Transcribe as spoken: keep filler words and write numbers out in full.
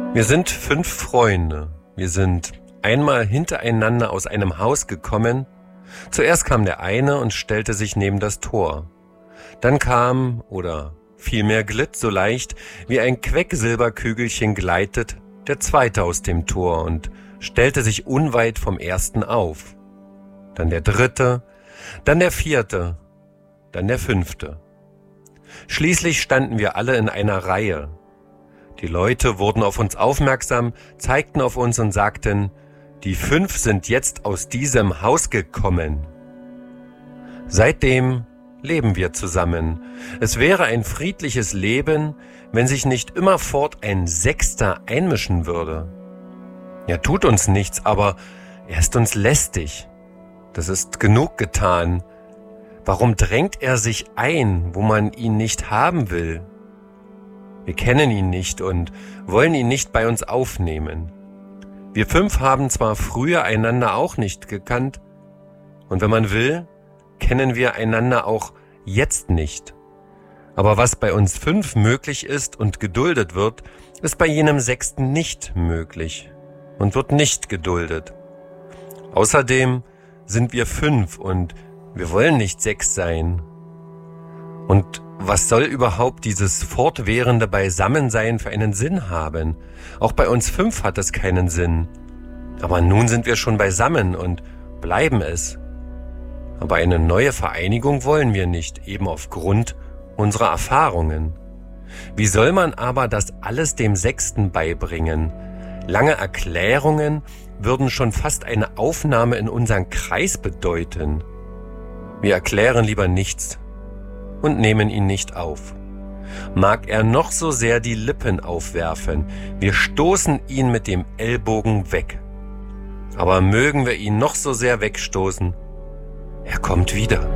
Wir sind fünf Freunde. Wir sind einmal hintereinander aus einem Haus gekommen. Zuerst kam der eine und stellte sich neben das Tor. Dann kam, oder vielmehr glitt so leicht, wie ein Quecksilberkügelchen gleitet, der zweite aus dem Tor und stellte sich unweit vom ersten auf. Dann der dritte, dann der vierte, dann der fünfte. Schließlich standen wir alle in einer Reihe. Die Leute wurden auf uns aufmerksam, zeigten auf uns und sagten, die fünf sind jetzt aus diesem Haus gekommen. Seitdem leben wir zusammen. Es wäre ein friedliches Leben, wenn sich nicht immerfort ein Sechster einmischen würde. Er tut uns nichts, aber er ist uns lästig. Das ist genug getan. Warum drängt er sich ein, wo man ihn nicht haben will? Wir kennen ihn nicht und wollen ihn nicht bei uns aufnehmen. Wir fünf haben zwar früher einander auch nicht gekannt, und wenn man will, kennen wir einander auch jetzt nicht. Aber was bei uns fünf möglich ist und geduldet wird, ist bei jenem Sechsten nicht möglich und wird nicht geduldet. Außerdem sind wir fünf und wir wollen nicht sechs sein. Und was soll überhaupt dieses fortwährende Beisammensein für einen Sinn haben? Auch bei uns fünf hat es keinen Sinn. Aber nun sind wir schon beisammen und bleiben es. Aber eine neue Vereinigung wollen wir nicht, eben aufgrund unserer Erfahrungen. Wie soll man aber das alles dem Sechsten beibringen? Lange Erklärungen würden schon fast eine Aufnahme in unseren Kreis bedeuten. Wir erklären lieber nichts und nehmen ihn nicht auf. Mag er noch so sehr die Lippen aufwerfen, wir stoßen ihn mit dem Ellbogen weg. Aber mögen wir ihn noch so sehr wegstoßen, er kommt wieder.